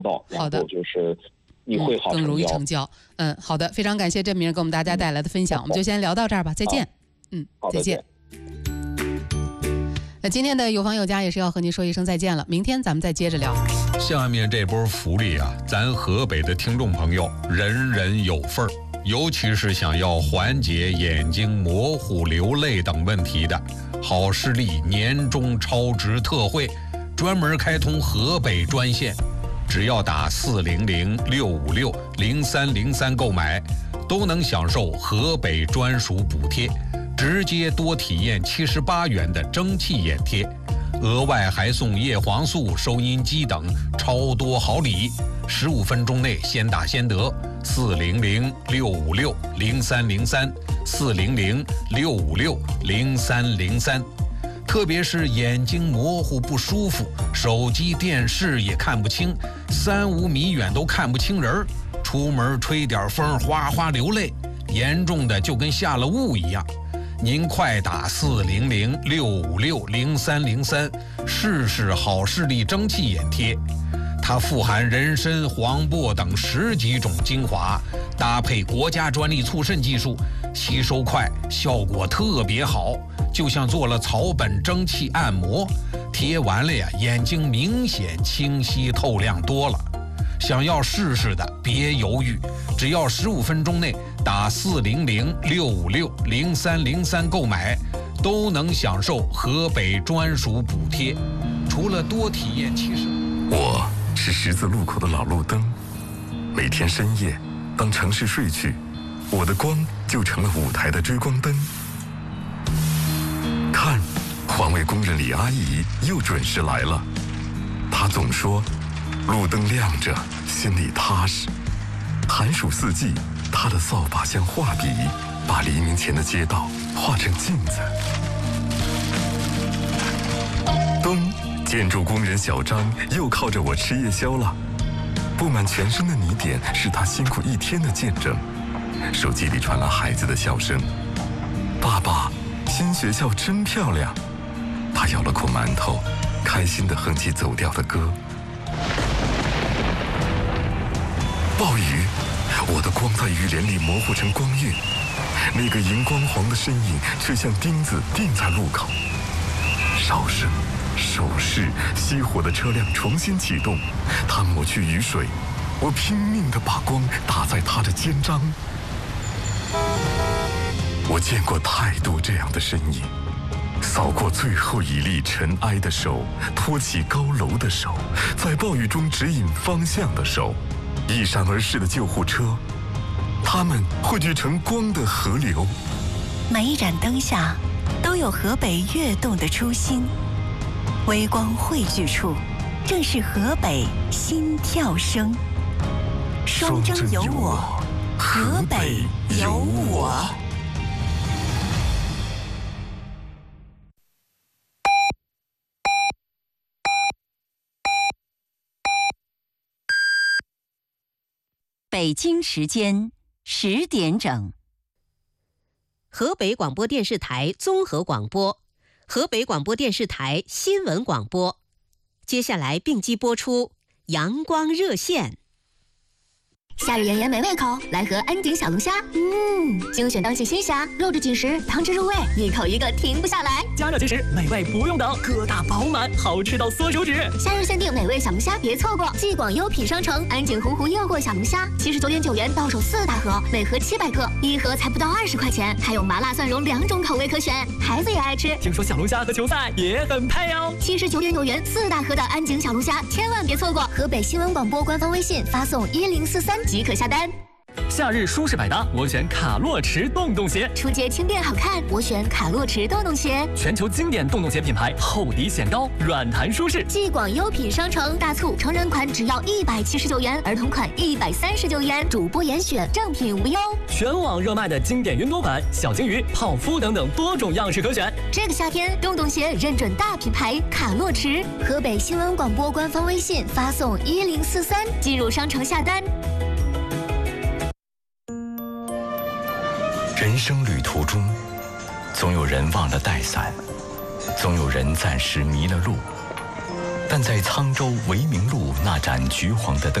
到，然后就是你会好更容易成交。好的，非常感谢郑明给我们大家带来的分享，我们就先聊到这儿吧，再见。再见。那今天的有房有家也是要和您说一声再见了，明天咱们再接着聊。 下面这波福利啊，咱河北的听众朋友人人有份儿，尤其是想要缓解眼睛模糊、流泪等问题的，好视力年终超值特惠，专门开通河北专线，只要打400-656-0303购买，都能享受河北专属补贴，直接多体验78元的蒸汽眼贴，额外还送叶黄素、收音机等超多好礼，15分钟内先打先得。400-656-0303，400-656-0303。特别是眼睛模糊不舒服，手机电视也看不清，3-5米远都看不清人，出门吹点风哗哗流泪，严重的就跟下了雾一样。您快打400-656-0303，试试好视力蒸汽眼贴。它富含人参、黄柏等10几种精华，搭配国家专利促渗技术，吸收快，效果特别好，就像做了草本蒸汽按摩，贴完了呀，眼睛明显清晰透亮多了。想要试试的别犹豫，只要15分钟内打400-656-0303购买，都能享受河北专属补贴。除了多体验我是十字路口的老路灯，每天深夜，当城市睡去，我的光就成了舞台的追光灯。看，环卫工人李阿姨又准时来了。她总说，路灯亮着，心里踏实。寒暑四季，她的扫把像画笔，把黎明前的街道画成镜子。冬，建筑工人小张又靠着我吃夜宵了，布满全身的泥点是他辛苦一天的见证。手机里传来孩子的笑声：“爸爸，新学校真漂亮。”他咬了口馒头，开心地哼起走调的歌。暴雨，我的光在雨帘里模糊成光晕，那个荧光黄的身影却像钉子钉在路口。哨声、手势，熄火的车辆重新启动，他抹去雨水，我拼命地把光打在他的肩章。我见过太多这样的身影，扫过最后一粒尘埃的手，托起高楼的手，在暴雨中指引方向的手，一闪而逝的救护车，它们汇聚成光的河流。 每一盏灯下都有河北跃动的初心，微光汇聚处，正是河北心跳声。双征有我，河北有我。 北京时间10点整。 河北广播电视台综合广播，河北广播电视台新闻广播。接下来并机播出阳光热线。 夏日炎炎美胃口，来盒安井小龙虾。精选当季新虾，肉质紧实，汤汁入味，一口一个停不下来。 加热即食，美味不用等，个大饱满，好吃到缩手指。 夏日限定美味小龙虾，别错过！继广优品商城安井洪湖诱惑小龙虾，79.9元到手4大盒，每盒700克，一盒才不到20块钱，还有麻辣蒜蓉2种口味可选，孩子也爱吃。 听说小龙虾和球赛也很配哦。 79.9元4大盒的安井小龙虾，千万别错过！河北新闻广播官方微信发送1043即可下单。 夏日舒适百搭，我选卡洛驰洞洞鞋。 出街轻便好看，我选卡洛驰洞洞鞋。 全球经典洞洞鞋品牌，厚底显高，软弹舒适。 继广优品商城大促，成人款只要179元，儿童款139元，主播严选，正品无忧。 全网热卖的经典云朵款、小金鱼、泡芙等等多种样式可选。 这个夏天，洞洞鞋认准大品牌卡洛驰。河北新闻广播官方微信发送1043进入商城下单。 人生旅途中，总有人忘了带伞，总有人暂时迷了路。 但在沧州维明路那盏橘黄的灯